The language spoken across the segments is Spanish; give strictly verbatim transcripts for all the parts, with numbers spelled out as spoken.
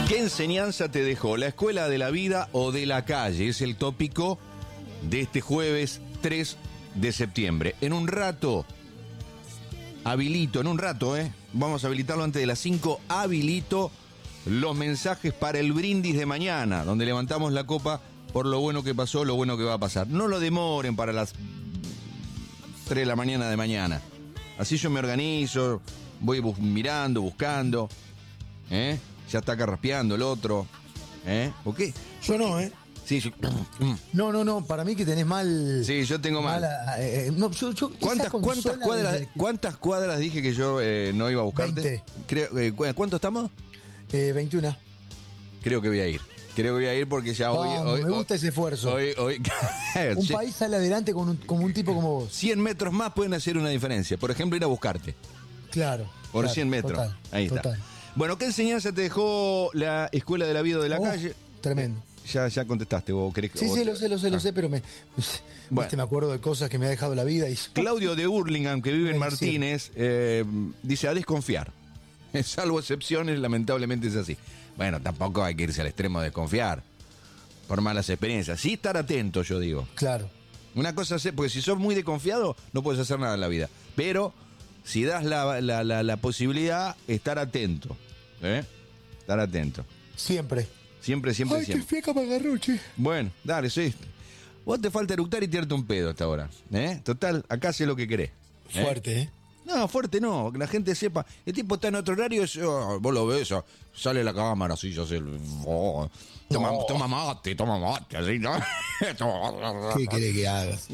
¿Qué enseñanza te dejó la escuela de la vida o de la calle? Es el tópico de este jueves tres de septiembre. En un rato, habilito, en un rato, ¿eh? Vamos a habilitarlo antes de las cinco, habilito los mensajes para el brindis de mañana, donde levantamos la copa por lo bueno que pasó, lo bueno que va a pasar. No lo demoren para las tres de la mañana de mañana. Así yo me organizo, voy bus- mirando, buscando, ¿eh? Ya está carraspeando el otro, ¿eh? ¿O qué? Yo no, ¿eh? Sí, yo... No, no, no, para mí que tenés mal... Sí, yo tengo mal. mala, eh, eh, no, yo, yo, esa ¿Cuántas, cuántas, consola cuadras, desde- ¿Cuántas cuadras dije que yo eh, no iba a buscarte? veinte. Creo, eh, ¿cu- ¿Cuánto estamos? Eh, veintiuno. Creo que voy a ir. Creo que voy a ir porque ya hoy... Vamos, hoy me gusta hoy, ese esfuerzo. Hoy, hoy, Un sí, país sale adelante con un, como un tipo como vos. cien metros más pueden hacer una diferencia. Por ejemplo, ir a buscarte. Claro. Por claro, cien metros. Total, Ahí está. total. Bueno, ¿qué enseñanza te dejó la escuela de la vida o de la Oh, calle? tremendo. Ya, ya contestaste. ¿Vos querés que- Sí, vos sí, te- lo sé, lo sé, Ah. lo sé, pero me, Bueno. viste, me acuerdo de cosas que me ha dejado la vida y... Claudio de Burlingame, que vive en Sí. Martínez, eh, dice a desconfiar. Salvo excepciones, lamentablemente es así. Bueno, tampoco hay que irse al extremo de desconfiar por malas experiencias. Sí estar atento, yo digo. Claro. Una cosa es, porque si sos muy desconfiado, no puedes hacer nada en la vida. Pero si das la, la, la, la posibilidad, estar atento. ¿Eh? Estar atento. Siempre. Siempre, siempre, Ay, qué siempre. fieca me agarró, che. Bueno, dale, sí. Vos te falta eructar y tirarte un pedo hasta ahora. ¿Eh? Total, acá sé lo que querés. ¿Eh? Fuerte, ¿eh? No, fuerte no, que la gente sepa. El tipo está en otro horario, es, oh, vos lo ves, oh, sale la cámara, así, yo sé. Oh, toma, No. toma mate, toma mate, así, ¿no? ¿Qué querés que hagas?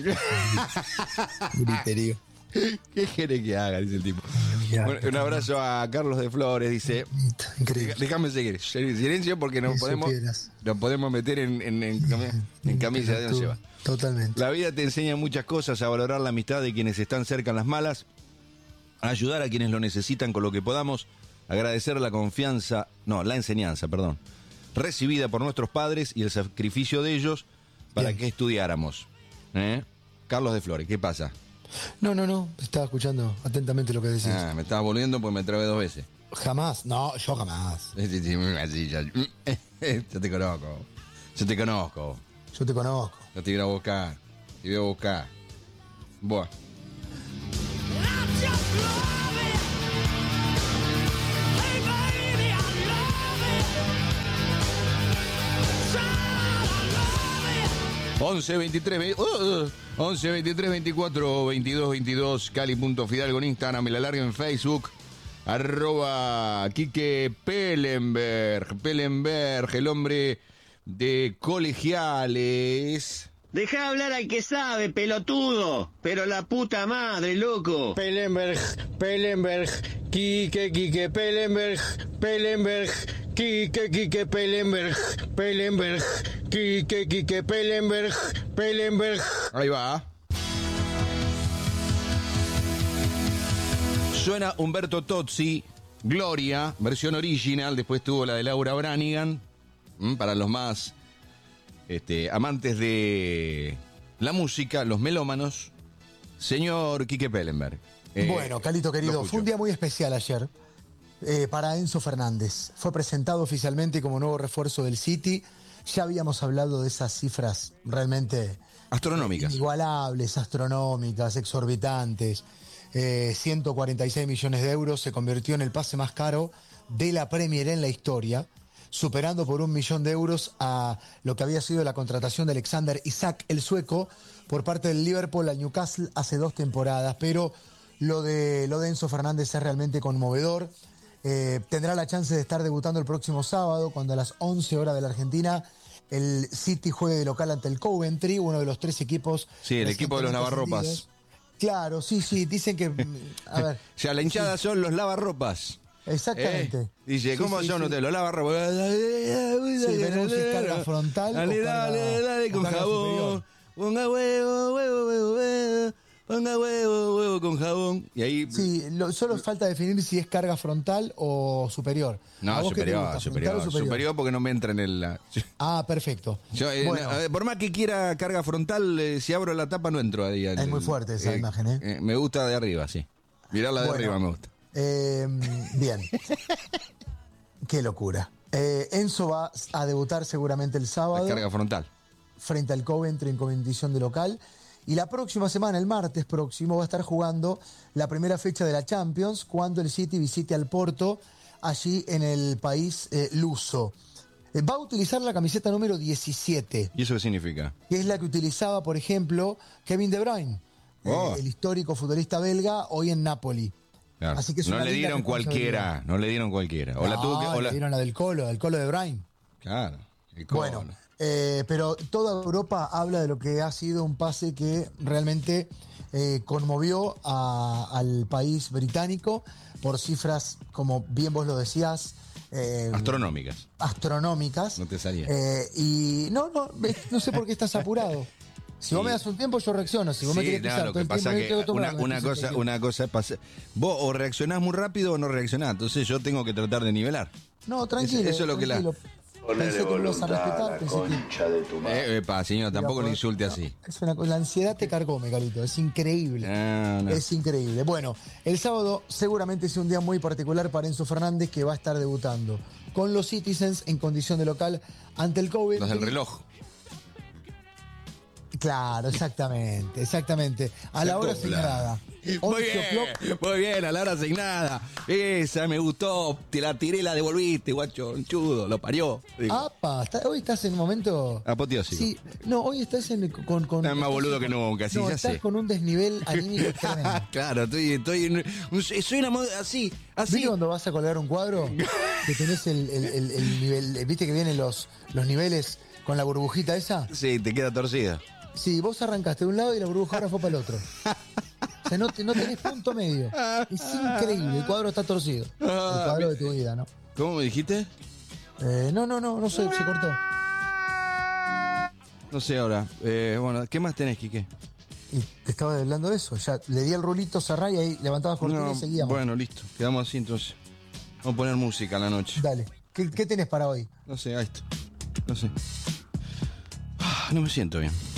Griterío. ¿Qué quiere que haga? Dice el tipo. Ya, Bueno, un abrazo a Carlos de Flores, dice. Increíble. Déjame seguir. Silencio porque nos Si podemos, supieras. nos podemos meter en, en, en, cami- en camisa de once va. Totalmente. La vida te enseña muchas cosas, a valorar la amistad de quienes están cerca en las malas, a ayudar a quienes lo necesitan con lo que podamos, agradecer la confianza, no, la enseñanza, perdón, recibida por nuestros padres y el sacrificio de ellos para Bien. que estudiáramos. ¿Eh? Carlos de Flores, ¿qué pasa? No, no, no. Estaba escuchando atentamente lo que decís. Ah, me estaba volviendo porque me trabé dos veces. Jamás. No, yo jamás. Sí, sí, sí, así, ya. Yo te conozco. Yo te conozco. Yo te conozco. Yo te voy a ir a buscar. Te voy a buscar. Buah. once veintitrés uh, once veintitrés veinticuatro veintidós veintidós Cali.Fidalgo en Instagram, me la largo en Facebook, arroba Quique Pellenberg, Pellenberg, el hombre de colegiales. Dejá hablar al que sabe, pelotudo. Pero la puta madre, loco. Pellenberg, Pellenberg, Quique, Quique, Pellenberg, Pellenberg, Quique, Quique, Pellenberg, Pellenberg, Quique, Quique, Pellenberg, Pellenberg. Ahí va. Suena Humberto Tozzi, Gloria, versión original, después tuvo la de Laura Branigan, ¿m? Para los más este, amantes de la música, los melómanos, señor Quique Pellenberg. Eh, Bueno, Calito lo querido, escucho. fue un día muy especial ayer eh, para Enzo Fernández. Fue presentado oficialmente como nuevo refuerzo del City. Ya habíamos hablado de esas cifras realmente Astronómicas. inigualables, astronómicas, exorbitantes. Eh, ciento cuarenta y seis millones de euros, se convirtió en el pase más caro de la Premier en la historia, superando por un millón de euros a lo que había sido la contratación de Alexander Isak, el sueco, por parte del Liverpool al Newcastle hace dos temporadas. Pero lo de, lo de Enzo Fernández es realmente conmovedor. Eh, tendrá la chance de estar debutando el próximo sábado, cuando a las once horas de la Argentina el City juegue de local ante el Coventry, uno de los tres equipos. Sí, el equipo de los lavarropas. ascendidos. Claro, sí, sí, dicen que... A ver. O sea, la hinchada son los lavarropas. Exactamente. ¿Eh? Dice, Sí, ¿cómo sí, son sí. ustedes? Los lavarropas. Sí, veremos si es carga frontal Dale, o carga- dale, dale o con carga jabón. superior. Ponga huevo, huevo, huevo, huevo. Ponga huevo, huevo con jabón. Y ahí. Sí, lo- solo falta definir si es carga frontal o superior. ¿A No, vos qué te superior, gusta, superior, frontal o superior. porque no me entra en el. la- Ah, perfecto. Yo, eh, Bueno, no, eh, por más que quiera carga frontal, eh, si abro la tapa no entro ahí. Es muy fuerte esa imagen, ¿eh? Me gusta de arriba, sí. Mirarla de Bueno. arriba me gusta. eh, bien. Qué locura. Eh, Enzo va a debutar seguramente el sábado. La carga frontal. Frente al Coventry en condición de local. Y la próxima semana, el martes próximo, va a estar jugando la primera fecha de la Champions cuando el City visite al Porto, allí en el país eh, luso. Eh, va a utilizar la camiseta número diecisiete. ¿Y eso qué significa? Que es la que utilizaba, por ejemplo, Kevin De Bruyne, Oh. eh, el histórico futbolista belga, hoy en Napoli. Claro. Así que es no una le linda dieron cualquiera, no le dieron cualquiera. O la No, tuvo que, o la- le dieron la del Colo, del Colo de Bruyne. Claro. el Colo. Bueno, eh, pero toda Europa habla de lo que ha sido un pase que realmente eh, conmovió a- al país británico por cifras, como bien vos lo decías, eh, Astronómicas. astronómicas. No te salía. Eh, y no, no, eh, no sé por qué estás apurado. Si vos Sí. me das un tiempo, yo reacciono. Si vos me Sí, querés no, pisar lo todo que el pasa tiempo, es yo que tengo una, tomar, una me cosa, piso una cosa es pasar. Vos o reaccionás muy rápido o no reaccionás. Entonces yo tengo que tratar de nivelar. No, tranquilo. Eso es lo que la- tranquilo. Pensé que me ibas a respetar, pensé que- Eh, epa, señor, tampoco Mira, le pues, insulte no, así. Es una cosa, la ansiedad te carcome, Carito, es increíble. No, no. Es increíble. Bueno, el sábado seguramente es un día muy particular para Enzo Fernández, que va a estar debutando con los Citizens en condición de local ante el Coventry. Los del reloj. Claro, exactamente, exactamente. A la hora Sacó, señalada. Muy once bien, o'clock. muy bien, a la hora asignada. Esa me gustó, te la tiré, la devolviste, guacho, chudo, lo parió. Digo, Apa, está- hoy estás en un momento. Apoteósico. Sí, no, hoy estás en, con. con Estás más estás boludo en- que nunca, sí, no, ya estás sé. con un desnivel anímico tremendo. claro, estoy, estoy en un- soy una moda así, así. ¿Viste cuando vas a colgar un cuadro? Que tenés el, el- el- el nivel. ¿Viste que vienen los, los niveles con la burbujita esa? Sí, te queda torcida. Sí, vos arrancaste de un lado y la burbuja ahora fue para el otro. O sea, no, te- no tenés punto medio. Es increíble, el cuadro está torcido. El cuadro de tu vida, ¿no? ¿Cómo me dijiste? Eh, no, no, no, no sé, se cortó. No sé ahora. Eh, bueno, ¿qué más tenés, Quique? Y te estaba hablando de eso. Ya le di el rulito, cerrá y ahí levantabas cortina No, y seguíamos. bueno, listo. Quedamos así entonces. Vamos a poner música a la noche. Dale. ¿Qué, qué tenés para hoy? No sé, ahí está. No sé. Ah, no me siento bien.